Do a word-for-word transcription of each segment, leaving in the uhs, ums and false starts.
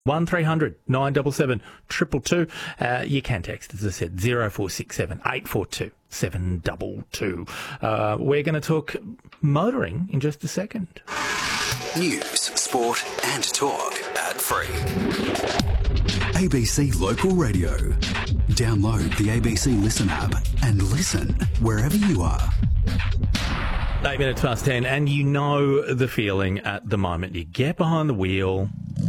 one three hundred nine seven seven two two two. Uh, you can text, as I said, zero four six seven eight four two seven two two. Uh, we're going to talk motoring in just a second. News, sport and talk ad-free. A B C Local Radio. Download the A B C Listen app and listen wherever you are. Eight minutes past ten, and you know the feeling at the moment. You get behind the wheel,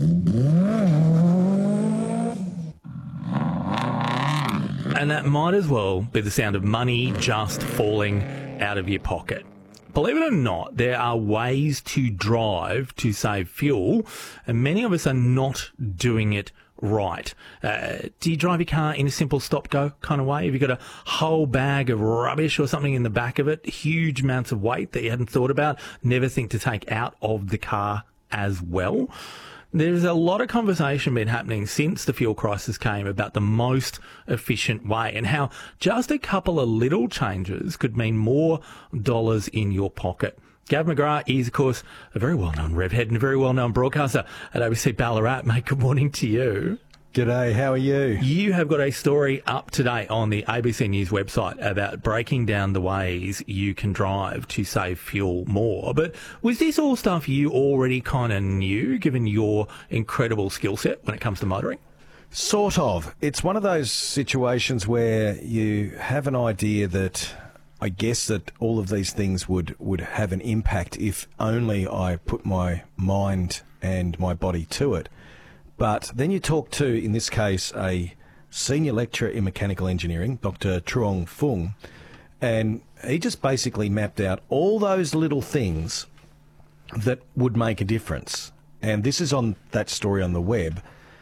and that might as well be the sound of money just falling out of your pocket. Believe it or not, there are ways to drive to save fuel, and many of us are not doing it right. Uh, do you drive your car in a simple stop-go kind of way? Have you got a whole bag of rubbish or something in the back of it, huge amounts of weight that you hadn't thought about, never think to take out of the car as well? There's a lot of conversation been happening since the fuel crisis came about the most efficient way and how just a couple of little changes could mean more dollars in your pocket. Gav McGrath is, of course, a very well-known rev head and a very well-known broadcaster at A B C Ballarat. Mate, good morning to you. G'day, how are you? You have got a story up to date on the A B C News website about breaking down the ways you can drive to save fuel more. But was this all stuff you already kind of knew, given your incredible skill set when it comes to motoring? Sort of. It's one of those situations where you have an idea that I guess that all of these things would, would have an impact if only I put my mind and my body to it. But then you talk to, in this case, a senior lecturer in mechanical engineering, Doctor Truong Fung, and he just basically mapped out all those little things that would make a difference. And this is on that story on the web,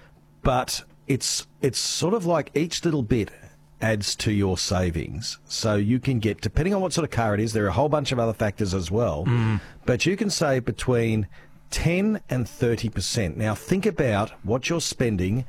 but it's it's sort of like each little bit adds to your savings. So you can get, depending on what sort of car it is, there are a whole bunch of other factors as well, mm. but you can save between ten and thirty percent. Now think about what you're spending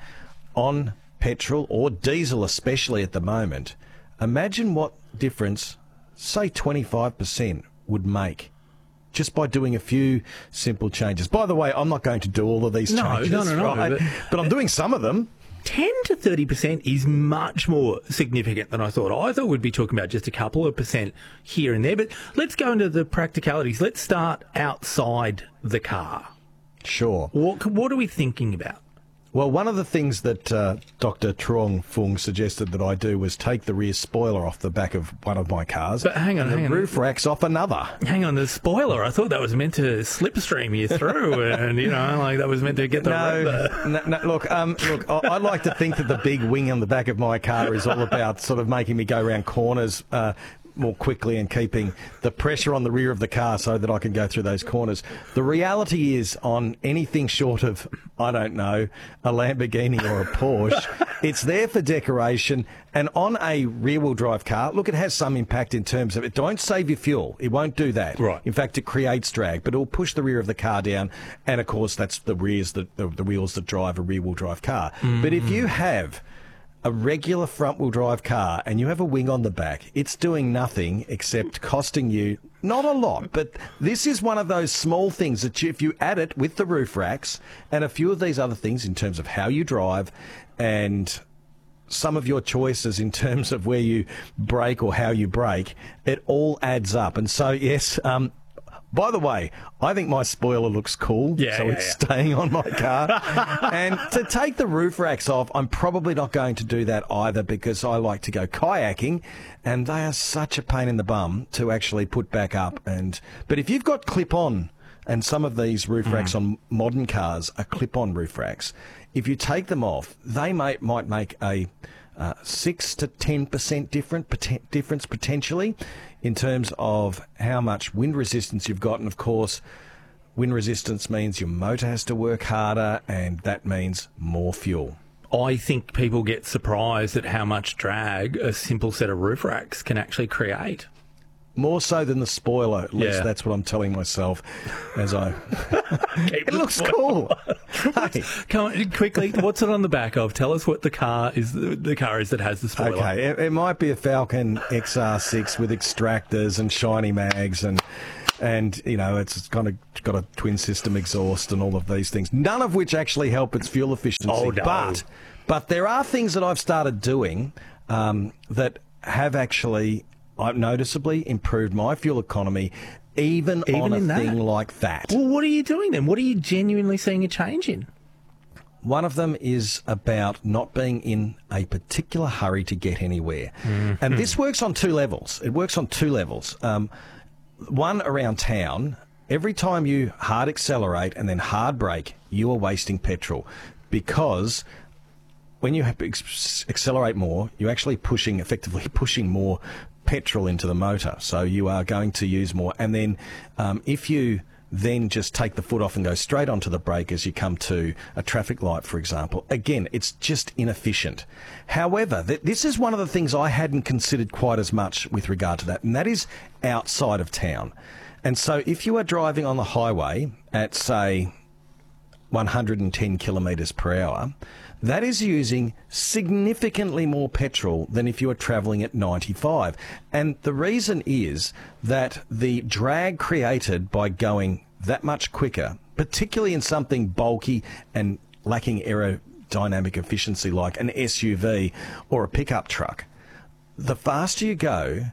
on petrol or diesel, especially at the moment. Imagine what difference, say twenty-five percent would make just by doing a few simple changes. By the way, I'm not going to do all of these no, changes, no, no, no, right? But, but I'm doing some of them. ten to thirty percent is much more significant than I thought. I thought we'd be talking about just a couple of percent here and there. But let's go into the practicalities. Let's start outside the car. Sure. What, what are we thinking about? Well, one of the things that uh, Doctor Truong Fung suggested that I do was take the rear spoiler off the back of one of my cars. But hang on, and hang the on. roof rack's off another. Hang on, the spoiler. I thought that was meant to slipstream you through, and you know, like that was meant to get the. No, no, no, look, um, look. I, I like to think that the big wing on the back of my car is all about sort of making me go around corners Uh, more quickly and keeping the pressure on the rear of the car so that I can go through those corners. The reality is, on anything short of, I don't know, a Lamborghini or a Porsche, it's there for decoration. And on a rear-wheel drive car, look, it has some impact in terms of it don't save your fuel. It won't do that. Right. In fact, it creates drag, but it'll push the rear of the car down. And, of course, that's the rears, that, the, the wheels that drive a rear-wheel drive car. Mm. But if you have a regular front-wheel drive car and you have a wing on the back, it's doing nothing except costing you not a lot. But this is one of those small things that you, if you add it with the roof racks and a few of these other things in terms of how you drive and some of your choices in terms of where you brake or how you brake, it all adds up. And so, yes, um, by the way, I think my spoiler looks cool, yeah, so yeah, it's yeah. staying on my car. And to take the roof racks off, I'm probably not going to do that either because I like to go kayaking, and they are such a pain in the bum to actually put back up. And but if you've got clip-on, and some of these roof mm. racks on modern cars are clip-on roof racks, if you take them off, they may, might make a uh, six to ten percent different poten- difference potentially in terms of how much wind resistance you've got. And of course, wind resistance means your motor has to work harder, and that means more fuel. I think people get surprised at how much drag a simple set of roof racks can actually create. More so than the spoiler, at least Yeah. that's what I'm telling myself as I... Keep It the looks spoiler. cool. Hey. Come on, quickly, what's it on the back of? Tell us what the car is. The, the car is that has the spoiler. Okay, it, it might be a Falcon X R six with extractors and shiny mags and and, you know, it's kind of got a twin system exhaust and all of these things, none of which actually help its fuel efficiency. Oh, no. But, but there are things that I've started doing um, that have actually I've noticeably improved my fuel economy, even, Even on a in that? thing like that. Well, what are you doing then? What are you genuinely seeing a change in? One of them is about not being in a particular hurry to get anywhere. Mm-hmm. And this works on two levels. It works on two levels. Um, one, around town, every time you hard accelerate and then hard brake, you are wasting petrol, because when you have to ex- accelerate more, you're actually pushing, effectively pushing more petrol into the motor. So you are going to use more. And then um, if you then just take the foot off and go straight onto the brake as you come to a traffic light, for example, again, it's just inefficient. However, th- this is one of the things I hadn't considered quite as much with regard to that, and that is outside of town. And so if you are driving on the highway at, say, one hundred ten kilometres per hour, that is using significantly more petrol than if you were travelling at ninety-five. And the reason is that the drag created by going that much quicker, particularly in something bulky and lacking aerodynamic efficiency like an S U V or a pickup truck, the faster you go,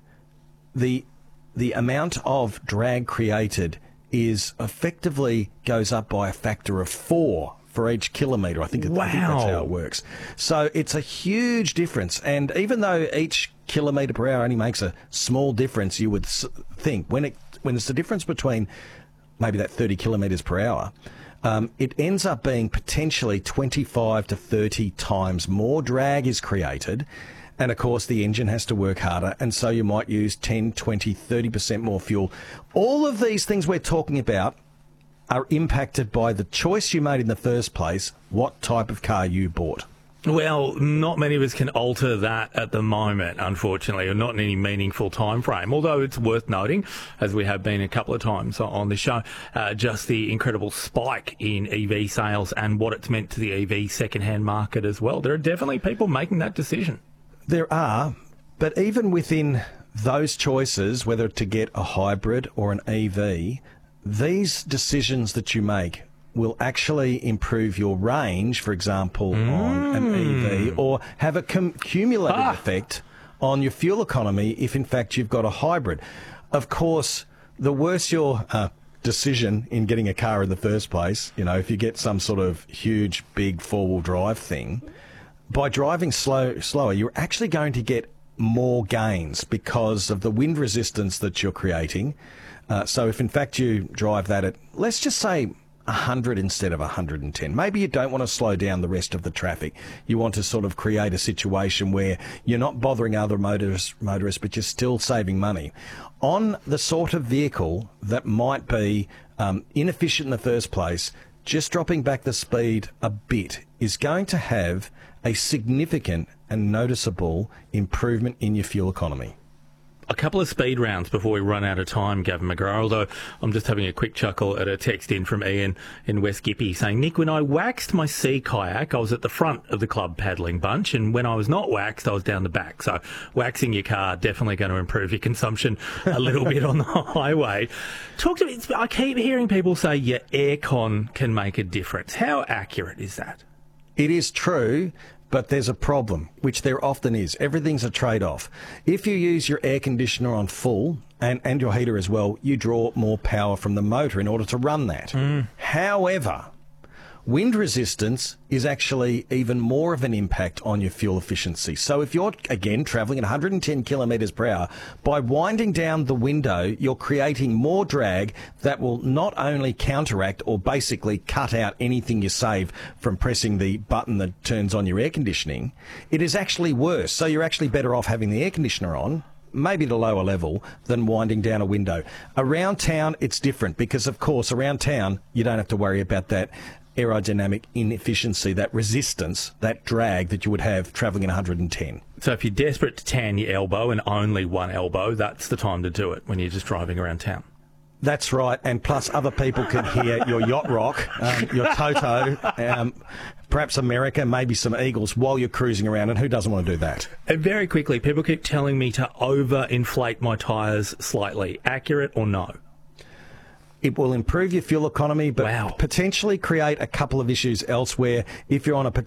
the the amount of drag created is effectively goes up by a factor of four for each kilometre. I think, it, I think that's how it works. So it's a huge difference. And even though each kilometre per hour only makes a small difference, you would think when it when it's the difference between maybe that thirty kilometres per hour, um, it ends up being potentially twenty-five to thirty times more drag is created. And, of course, the engine has to work harder, and so you might use ten, twenty, thirty percent more fuel. All of these things we're talking about are impacted by the choice you made in the first place, what type of car you bought. Well, not many of us can alter that at the moment, unfortunately, or not in any meaningful time frame, although it's worth noting, as we have been a couple of times on the show, uh, just the incredible spike in E V sales and what it's meant to the E V second-hand market as well. There are definitely people making that decision. There are, but even within those choices, whether to get a hybrid or an E V, these decisions that you make will actually improve your range, for example, mm. on an E V, or have a cum- cumulative ah. effect on your fuel economy if, in fact, you've got a hybrid. Of course, the worse your uh, decision in getting a car in the first place, you know, if you get some sort of huge, big four-wheel drive thing, by driving slow, slower, you're actually going to get more gains because of the wind resistance that you're creating. Uh, so if, in fact, you drive that at, let's just say, one hundred instead of one hundred ten, maybe you don't want to slow down the rest of the traffic. You want to sort of create a situation where you're not bothering other motorists, motorists but you're still saving money. On the sort of vehicle that might be um, inefficient in the first place, just dropping back the speed a bit is going to have a significant and noticeable improvement in your fuel economy. A couple of speed rounds before we run out of time, Gavin McGrath, although I'm just having a quick chuckle at a text in from Ian in West Gippy saying, Nick, when I waxed my sea kayak, I was at the front of the club paddling bunch, and when I was not waxed, I was down the back. So waxing your car definitely going to improve your consumption a little bit on the highway. Talk to me. I keep hearing people say your aircon can make a difference. How accurate is that? It is true, but there's a problem, which there often is. Everything's a trade-off. If you use your air conditioner on full, and, and your heater as well, you draw more power from the motor in order to run that. Mm. However, wind resistance is actually even more of an impact on your fuel efficiency. So if you're, again, travelling at one hundred ten kilometres per hour, by winding down the window, you're creating more drag that will not only counteract or basically cut out anything you save from pressing the button that turns on your air conditioning. It is actually worse. So you're actually better off having the air conditioner on, maybe at a lower level, than winding down a window. Around town, it's different because, of course, around town, you don't have to worry about that aerodynamic inefficiency, that resistance, that drag that you would have travelling in one hundred ten. So if you're desperate to tan your elbow and only one elbow, that's the time to do it when you're just driving around town. That's right, and plus other people can hear your yacht rock, um, your Toto, um, perhaps America, maybe some Eagles while you're cruising around, and who doesn't want to do that? And very quickly, people keep telling me to overinflate my tyres slightly. Accurate or no? It will improve your fuel economy, but Wow. potentially create a couple of issues elsewhere if you're on a particular